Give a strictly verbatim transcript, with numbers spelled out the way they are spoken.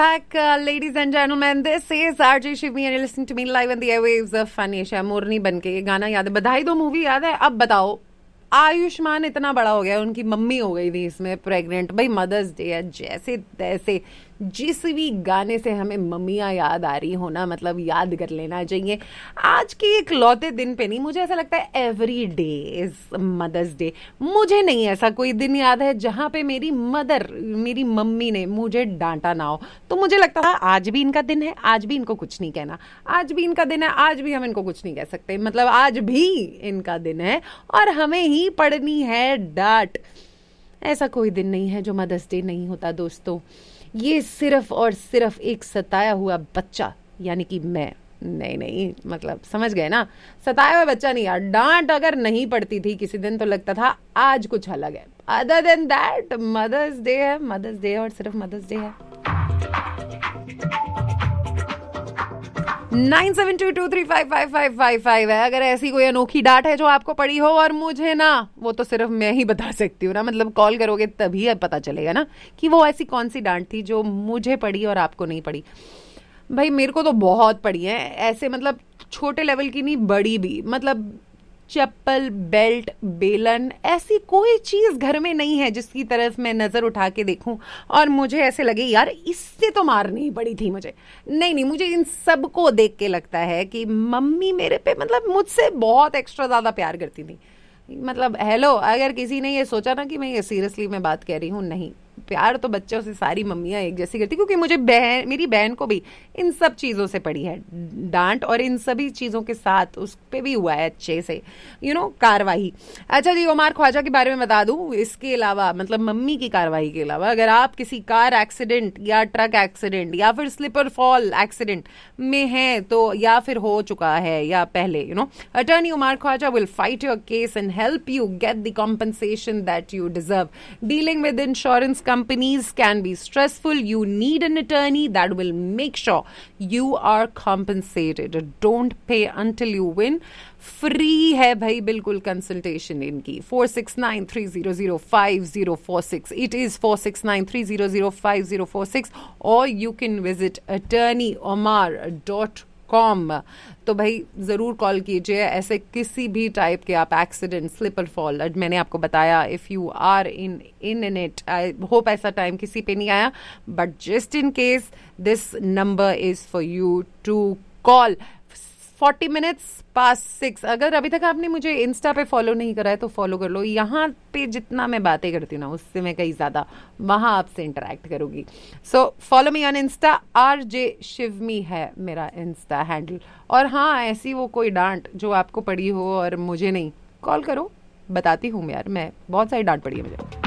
Back, uh, ladies and gentlemen, this is R J Shivmi and you're listening to me live on the airwaves of Fanisha. मोरनी बनके ये गाना याद है, बधाई दो मूवी याद है। अब बताओ, आयुष्मान इतना बड़ा हो गया, उनकी मम्मी हो गई थी इसमें प्रेग्नेंट। भाई मदर्स डे है, जैसे तैसे जिस भी गाने से हमें मम्मियाँ याद आ रही हो ना, मतलब याद कर लेना चाहिए। आज के एक लौते दिन पे नहीं, मुझे ऐसा लगता है every day is mother's day. मुझे नहीं ऐसा कोई दिन याद है जहाँ पे मेरी मदर, मेरी मम्मी ने मुझे डांटा ना हो। तो मुझे लगता था आज भी इनका दिन है, आज भी इनको कुछ नहीं कहना, आज भी इनका दिन है, आज भी हम इनको कुछ नहीं कह सकते। मतलब आज भी इनका दिन है और हमें ही पढ़नी है डांट। ऐसा कोई दिन नहीं है जो मदर्स डे नहीं होता दोस्तों। ये सिर्फ और सिर्फ एक सताया हुआ बच्चा, यानी कि मैं, नहीं नहीं मतलब समझ गए ना, सताया हुआ बच्चा नहीं यार। डांट अगर नहीं पड़ती थी किसी दिन तो लगता था आज कुछ अलग है। Other than that mother's day है, मदर्स डे और सिर्फ मदर्स डे है। Nine seven to to three five five five five five है अगर ऐसी कोई अनोखी डांट है जो आपको पड़ी हो, और मुझे ना वो तो सिर्फ मैं ही बता सकती हूँ ना। मतलब कॉल करोगे तभी पता चलेगा ना कि वो ऐसी कौन सी डांट थी जो मुझे पड़ी और आपको नहीं पड़ी। भाई मेरे को तो बहुत पड़ी है ऐसे, मतलब छोटे लेवल की नहीं, बड़ी भी। मतलब चप्पल, बेल्ट, बेलन, ऐसी कोई चीज घर में नहीं है जिसकी तरफ मैं नजर उठा के देखूं और मुझे ऐसे लगे यार इससे तो मार नहीं पड़ी थी मुझे। नहीं नहीं, मुझे इन सब को देख के लगता है कि मम्मी मेरे पे, मतलब मुझसे बहुत एक्स्ट्रा ज्यादा प्यार करती थी। मतलब हेलो, अगर किसी ने ये सोचा ना कि मैं ये सीरियसली मैं बात कह रही हूँ, नहीं, प्यार तो बच्चों से सारी मम्मियाँ एक जैसी करती, क्योंकि मुझे बहन, मेरी बहन को भी इन सब चीज़ों से पड़ी है डांट, और इन सभी चीज़ों के साथ उस पे भी हुआ है अच्छे से यू नो कार्रवाई। अच्छा जी, उमर ख्वाजा के बारे में बता दूं, इसके अलावा मतलब मम्मी की कार्रवाई के अलावा अगर आप किसी कार एक्सीडेंट या ट्रक एक्सीडेंट या फिर स्लिपर फॉल एक्सीडेंट में हैं तो, या फिर हो चुका है या पहले, you know attorney Umar Khwaja will fight your case and help you get the compensation that you deserve. Dealing with insurance companies can be stressful. You need an attorney that will make sure you are compensated. Don't pay until you win. Free है भाई बिल्कुल consultation इनकी। Four six nine three zero zero five zero four six, it is four six nine three zero zero five zero four six, और you can visit attorney OMR dot com. तो भाई ज़रूर call कीजिए ऐसे किसी भी type के आप एक्सीडेंट, स्लिपर फॉल, मैंने आपको बताया if you are in in in it, I hope ऐसा टाइम किसी पे नहीं आया, but just in case this number is for you to call. Forty minutes pass six. अगर अभी तक आपने मुझे इंस्टा पे फॉलो नहीं करा है तो फॉलो कर लो। यहाँ पे जितना मैं बातें करती हूँ ना उससे मैं कहीं ज़्यादा वहाँ आपसे इंटरेक्ट करूँगी। So follow me on Insta, R J शिवमी है मेरा इंस्टा हैंडल। और हाँ, ऐसी वो कोई डांट जो आपको पड़ी हो और मुझे नहीं, कॉल करो, बताती हूँ मैं यार, मैं बहुत सारी डांट पड़ी है मुझे।